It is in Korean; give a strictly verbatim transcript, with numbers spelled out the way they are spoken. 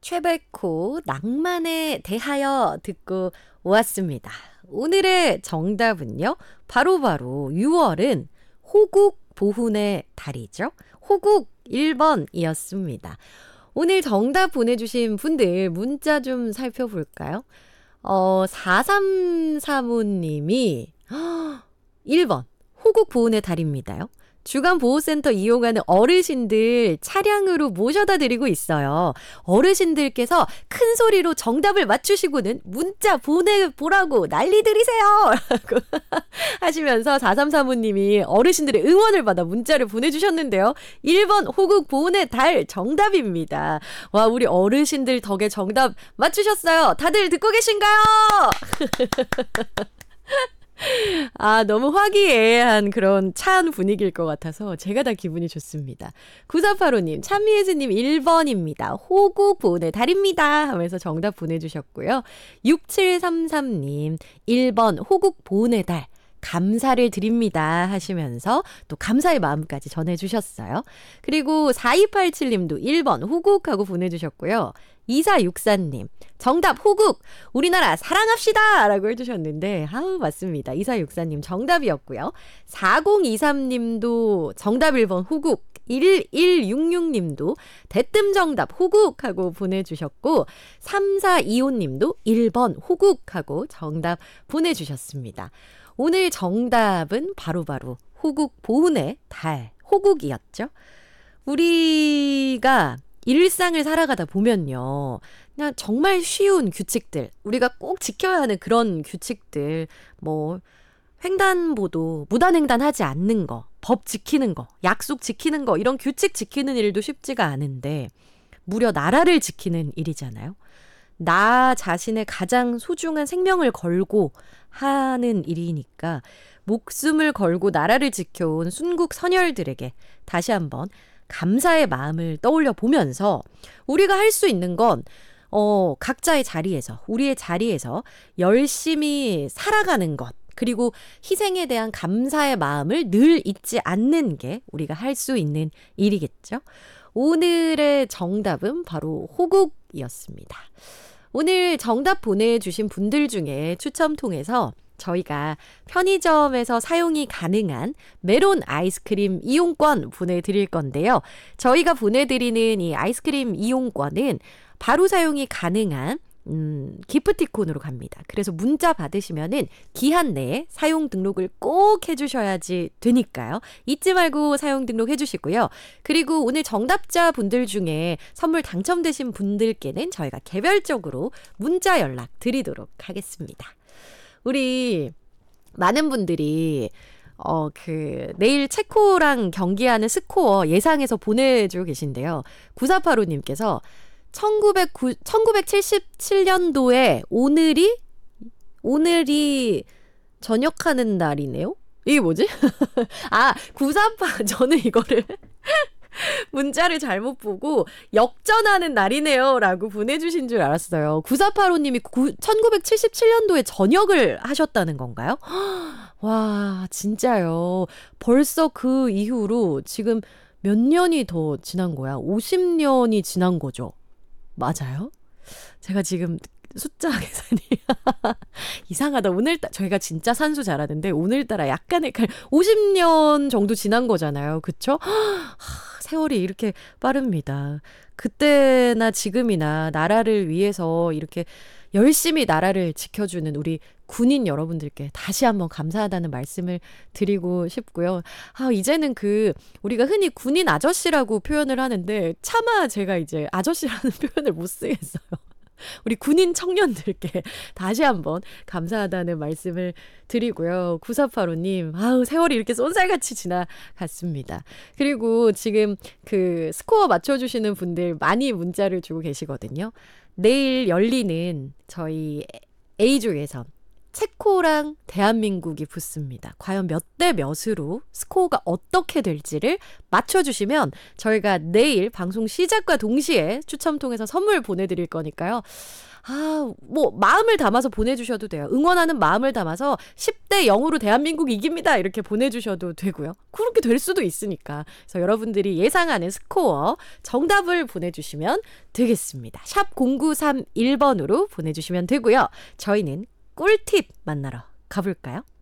최백호 낭만에 대하여 듣고 오았습니다. 오늘의 정답은요. 바로바로 유월은 호국 보훈의 달이죠. 호국 일 번이었습니다. 오늘 정답 보내주신 분들 문자 좀 살펴볼까요? 어, 사삼사오님이 일 번 호국 보훈의 달입니다요. 주간보호센터 이용하는 어르신들 차량으로 모셔다 드리고 있어요. 어르신들께서 큰 소리로 정답을 맞추시고는 문자 보내보라고 난리 들이세요. 라고 하시면서 사삼사오님이 어르신들의 응원을 받아 문자를 보내주셨는데요. 일 번 호국 보훈의 달 정답입니다. 와, 우리 어르신들 덕에 정답 맞추셨어요. 다들 듣고 계신가요? 아, 너무 화기애애한 그런 차한 분위기일 것 같아서 제가 다 기분이 좋습니다. 구사팔오님, 찬미혜수님 일 번입니다. 호국 보훈의 달입니다. 하면서 정답 보내주셨고요. 육칠삼삼님, 일 번 호국 보훈의 달. 감사를 드립니다 하시면서 또 감사의 마음까지 전해주셨어요. 그리고 사이팔칠님도 일 번 호국하고 보내주셨고요. 이사육사님 정답 호국 우리나라 사랑합시다 라고 해주셨는데 아우 맞습니다. 이사육사님 정답이었고요. 사공이삼님도 정답 일 번 호국 일일육육님도 대뜸 정답 호국하고 보내주셨고 삼사이오님도 일 번 호국하고 정답 보내주셨습니다. 오늘 정답은 바로바로 호국 보훈의 달, 호국이었죠. 우리가 일상을 살아가다 보면요. 그냥 정말 쉬운 규칙들, 우리가 꼭 지켜야 하는 그런 규칙들, 뭐 횡단보도 무단횡단하지 않는 거, 법 지키는 거, 약속 지키는 거, 이런 규칙 지키는 일도 쉽지가 않은데 무려 나라를 지키는 일이잖아요. 나 자신의 가장 소중한 생명을 걸고 하는 일이니까 목숨을 걸고 나라를 지켜온 순국 선열들에게 다시 한번 감사의 마음을 떠올려 보면서 우리가 할 수 있는 건 어, 각자의 자리에서 우리의 자리에서 열심히 살아가는 것 그리고 희생에 대한 감사의 마음을 늘 잊지 않는 게 우리가 할 수 있는 일이겠죠. 오늘의 정답은 바로 호국이었습니다. 오늘 정답 보내주신 분들 중에 추첨 통해서 저희가 편의점에서 사용이 가능한 메론 아이스크림 이용권 보내드릴 건데요. 저희가 보내드리는 이 아이스크림 이용권은 바로 사용이 가능한 음, 기프티콘으로 갑니다. 그래서 문자 받으시면은 기한 내에 사용 등록을 꼭 해주셔야지 되니까요. 잊지 말고 사용 등록 해주시고요. 그리고 오늘 정답자 분들 중에 선물 당첨되신 분들께는 저희가 개별적으로 문자 연락 드리도록 하겠습니다. 우리 많은 분들이 어, 그 내일 체코랑 경기하는 스코어 예상해서 보내주고 계신데요. 구사팔오님께서 천구백칠십칠년도에 오늘이 오늘이 전역하는 날이네요. 이게 뭐지? 아, 구사팔 저는 이거를 문자를 잘못 보고 역전하는 날이네요 라고 보내주신 줄 알았어요. 구사팔오님이 천구백칠십칠년도에 전역을 하셨다는 건가요? 와, 진짜요. 벌써 그 이후로 지금 몇 년이 더 지난 거야? 오십 년이 지난 거죠. 맞아요? 제가 지금 숫자 계산이 이상하다. 오늘따라 저희가 진짜 산수 잘하는데 오늘따라 약간의 오십 년 정도 지난 거잖아요. 그쵸? 세월이 이렇게 빠릅니다. 그때나 지금이나 나라를 위해서 이렇게 열심히 나라를 지켜주는 우리 군인 여러분들께 다시 한번 감사하다는 말씀을 드리고 싶고요. 아, 이제는 그 우리가 흔히 군인 아저씨라고 표현을 하는데 차마 제가 이제 아저씨라는 표현을 못 쓰겠어요. 우리 군인 청년들께 다시 한번 감사하다는 말씀을 드리고요. 구사팔오님, 아우, 세월이 이렇게 쏜살같이 지나갔습니다. 그리고 지금 그 스코어 맞춰주시는 분들 많이 문자를 주고 계시거든요. 내일 열리는 저희 A조 예선 체코랑 대한민국이 붙습니다. 과연 몇 대 몇으로 스코어가 어떻게 될지를 맞춰주시면 저희가 내일 방송 시작과 동시에 추첨 통해서 선물 보내드릴 거니까요. 아, 뭐 마음을 담아서 보내주셔도 돼요. 응원하는 마음을 담아서 십 대 영으로 대한민국 이깁니다 이렇게 보내주셔도 되고요. 그렇게 될 수도 있으니까. 그래서 여러분들이 예상하는 스코어 정답을 보내주시면 되겠습니다. 샵 공구삼일 번으로 보내주시면 되고요. 저희는 꿀팁 만나러 가볼까요?